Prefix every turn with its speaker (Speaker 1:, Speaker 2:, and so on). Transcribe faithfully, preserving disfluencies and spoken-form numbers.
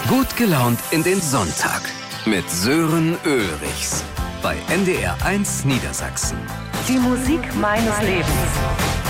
Speaker 1: Gut gelaunt in den Sonntag mit Sören Oehrichs bei N D R eins Niedersachsen.
Speaker 2: Die Musik meines Lebens.